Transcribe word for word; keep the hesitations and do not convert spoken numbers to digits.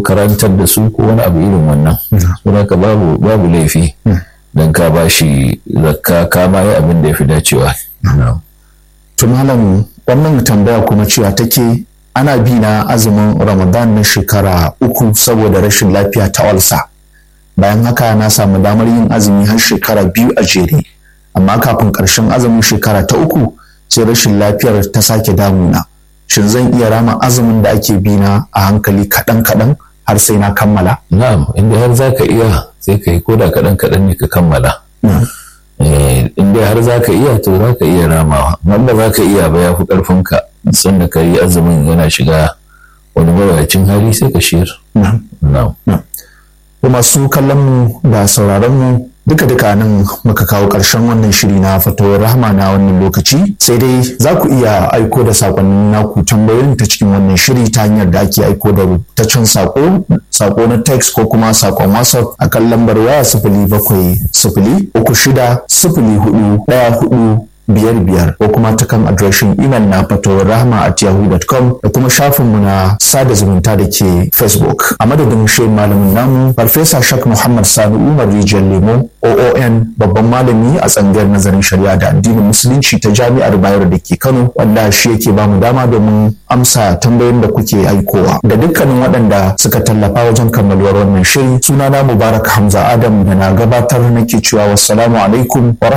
karantar da su ko wani abu irin wannan. Don haka babu babu laifi dan ka bashi zakka ka ma yi abin da ya fi dacewa. To malam, wannan tambaya kuma cewa take ana bi na azumin Ramadan na shekara uku saboda rashin lafiya ta ulcer. Bayan haka na samu damar yin azumi har shekara biyu a jere, amma kafin ƙarshen azumin shekara ta uku sai rashin lafiyar ta sake damuna. Shin zan iya rama azumin da ake bi na a hankali kaɗan kaɗan har sai na kammala? Na'am, inda har zaka iya sai ka yi koda kaɗan kaɗan ne ka kammala. Inda har zaka iya to zaka iya ramawa, wanda zaka iya ba ya fi ƙarfinka sanda ka yi azumin yana shiga wani mawuyacin hali sai ka shiyar. Na'am. Masu kallon mu da sauraron mu duka duka nan muka kawo ƙarshen wannan shiri na fatawar rahama na wannan lokaci, sai dai za ku iya aiko da sakonnin naku tambayoyin ta cikin wannan shiri ta hanyar da ake aiko da rubutaccen sako sako na text ko kuma sakon whatsapp a kan lambar waya sifili bakwai sifili uku shida sifili hudu ɗaya hudu biyar biyar ko kuma ta kan adireshin imel na fatawar rahama at yahoo dot com da kuma shafinmu na sada zumunta da ke Facebook. A madadin shehin malamin namu Farfesa Shak Muhammad Sani Umar Rijiyar Lemo O O N, babban malami a tsangayar nazarin shari'a da addinin musulunci ta Jami'ar Bayero da ke Kano, wanda shi yake ba mu dama domin amsa tambayoyin da kuke aikowa. Da dukkanin waɗanda suka tallafa wajen kammaluwar wannan shiri, sunana Mubarak Hamza Adam da na gabatar nake cewa wassalamu alaikum wa